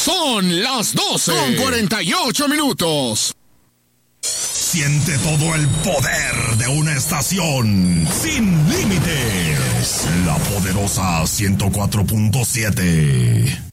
Son las 12:48. Siente todo el poder de una estación sin límites. La poderosa 104.7.